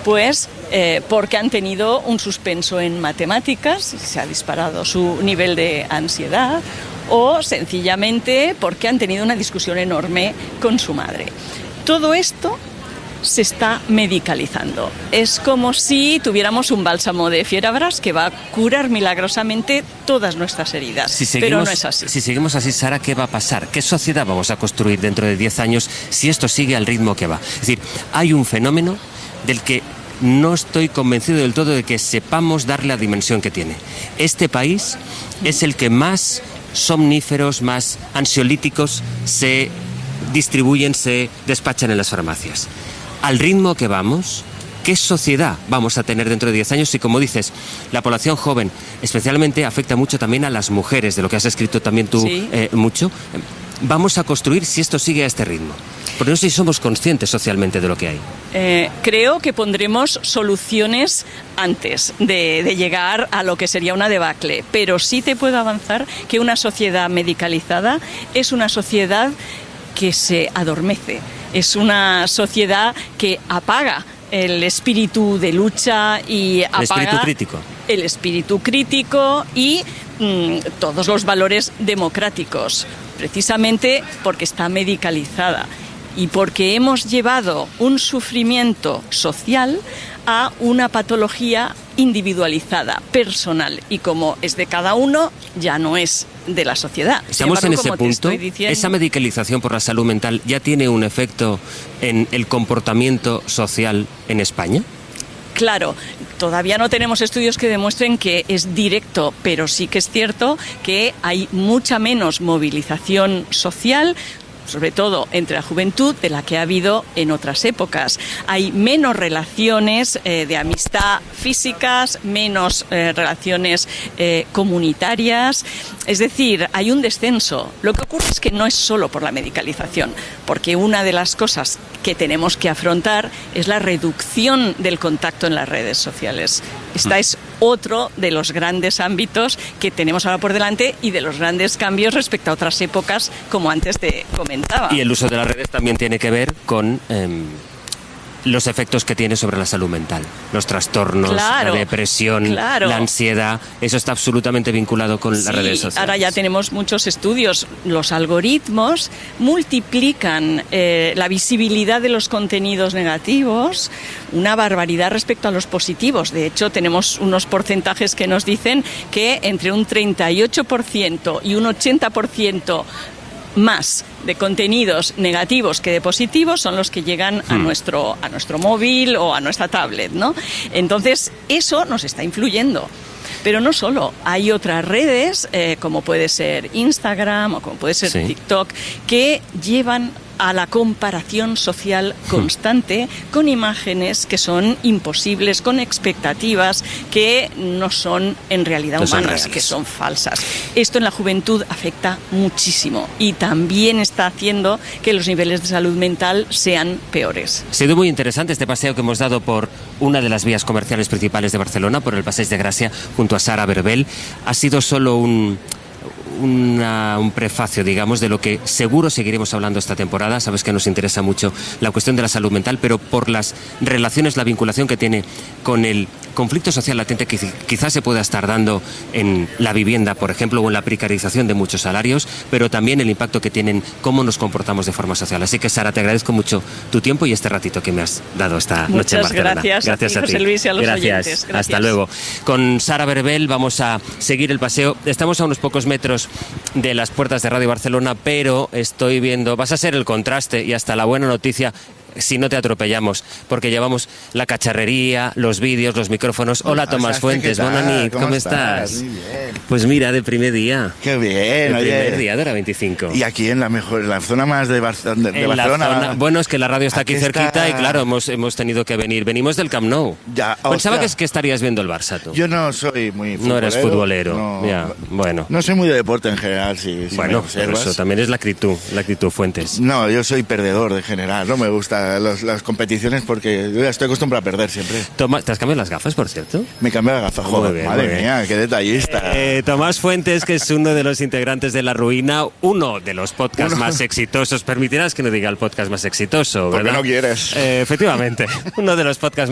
Pues porque han tenido un suspenso en matemáticas, se ha disparado su nivel de ansiedad, o sencillamente porque han tenido una discusión enorme con su madre. Todo esto se está medicalizando. Es como si tuviéramos un bálsamo de fierabrás que va a curar milagrosamente todas nuestras heridas. Pero no es así. Si seguimos así, Sara, ¿qué va a pasar? ¿Qué sociedad vamos a construir dentro de 10 años si esto sigue al ritmo que va? Es decir, hay un fenómeno del que no estoy convencido del todo de que sepamos darle la dimensión que tiene. Este país es el que más somníferos, más ansiolíticos se distribuyen, se despachan en las farmacias. Al ritmo que vamos, ¿qué sociedad vamos a tener dentro de 10 años? Y como dices, la población joven especialmente afecta mucho también a las mujeres, de lo que has escrito también tú mucho. Vamos a construir si esto sigue a este ritmo. Porque no sé si somos conscientes socialmente de lo que hay. Creo que pondremos soluciones antes de llegar a lo que sería una debacle. Pero sí te puedo avanzar que una sociedad medicalizada es una sociedad que se adormece. Es una sociedad que apaga el espíritu de lucha y apaga el espíritu crítico y todos los valores democráticos, precisamente porque está medicalizada y porque hemos llevado un sufrimiento social a una patología individualizada, personal, y como es de cada uno, ya no es de la sociedad. ¿Estamos en ese punto? ¿Esa medicalización por la salud mental ya tiene un efecto en el comportamiento social en España? Claro, todavía no tenemos estudios que demuestren que es directo, pero sí que es cierto que hay mucha menos movilización social, sobre todo entre la juventud, de la que ha habido en otras épocas. Hay menos relaciones de amistad físicas, menos relaciones comunitarias, es decir, hay un descenso. Lo que ocurre es que no es solo por la medicalización, porque una de las cosas que tenemos que afrontar es la reducción del contacto en las redes sociales. Esta es otro de los grandes ámbitos que tenemos ahora por delante y de los grandes cambios respecto a otras épocas, como antes te comentaba. Y el uso de las redes también tiene que ver con los efectos que tiene sobre la salud mental, los trastornos, la depresión, la ansiedad. Eso está absolutamente vinculado con las redes sociales. Ahora ya tenemos muchos estudios. Los algoritmos multiplican la visibilidad de los contenidos negativos una barbaridad respecto a los positivos. De hecho, tenemos unos porcentajes que nos dicen que entre un 38% y un 80% más de contenidos negativos que de positivos son los que llegan a nuestro móvil o a nuestra tablet, ¿no? Entonces, eso nos está influyendo. Pero no solo, hay otras redes, como puede ser Instagram o como puede ser TikTok, que llevan a la comparación social constante con imágenes que son imposibles, con expectativas que no son en realidad humanas, que son falsas. Esto en la juventud afecta muchísimo y también está haciendo que los niveles de salud mental sean peores. Ha sido muy interesante este paseo que hemos dado por una de las vías comerciales principales de Barcelona, por el Passeig de Gràcia, junto a Sara Berbel. Ha sido solo un prefacio, digamos, de lo que seguro seguiremos hablando esta temporada. Sabes que nos interesa mucho la cuestión de la salud mental, pero por las relaciones, la vinculación que tiene con el conflicto social latente que quizás se pueda estar dando en la vivienda, por ejemplo, o en la precarización de muchos salarios, pero también el impacto que tienen cómo nos comportamos de forma social. Así que, Sara, te agradezco mucho tu tiempo y este ratito que me has dado esta noche en Barcelona. Gracias a ti, José Luis, y a los oyentes. Gracias. Hasta luego. Con Sara Berbel vamos a seguir el paseo. Estamos a unos pocos metros de las puertas de Radio Barcelona, pero estoy viendo, vas a ser el contraste y hasta la buena noticia si no te atropellamos, porque llevamos la cacharrería, los vídeos, los micrófonos. Hola, Tomás Fuentes, bona nit, ¿cómo estás? Muy bien. Pues mira, de primer día. Qué bien, oye. Primer día de la 25. Y aquí en la zona más de Barcelona. Bueno, es que la radio está aquí cerquita y claro, hemos tenido que venir. Venimos del Camp Nou. Ya, pensaba que estarías viendo el Barça, tú. Yo no soy muy futbolero. No eres futbolero. No, ya, bueno. No soy muy de deporte en general, si bueno, me observas. Eso también es la actitud Fuentes. No, yo soy perdedor de general. No me gusta las competiciones porque yo ya estoy acostumbrado a perder siempre. ¿Te has cambiado las gafas, por cierto? Me cambié las gafas, joder, madre mía, qué detallista. Tomás Fuentes, que es uno de los integrantes de La Ruina, uno de los podcasts más exitosos. Permitirás que no diga el podcast más exitoso, ¿verdad? Porque no quieres. Efectivamente, uno de los podcasts